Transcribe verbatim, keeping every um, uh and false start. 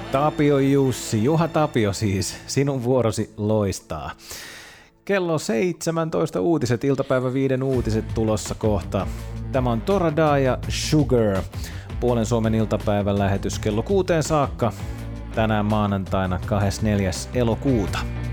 Tapio Jussi, Juha Tapio siis, sinun vuorosi loistaa. Kello seitsemäntoista uutiset, iltapäivä viiden uutiset tulossa kohta. Tämä on Torada ja Sugar. Puolen Suomen iltapäivän lähetys kello kuuteen saakka. Tänään maanantaina kahdeskymmenesneljäs elokuuta.